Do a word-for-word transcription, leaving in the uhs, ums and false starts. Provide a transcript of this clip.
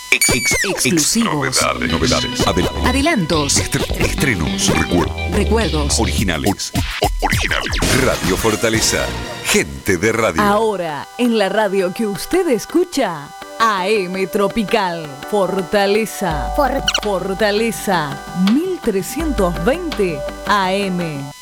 Ex, ex, Exclusivos. Novedades. Novedades. Adel- Adelantos. estre- estrenos. Recuerdos. Recuerdos. Originales. O- originales. Radio Fortaleza. Gente de radio. Ahora, en la radio que usted escucha, A M Tropical. Fortaleza. For- Fortaleza. mil trescientos veinte A M.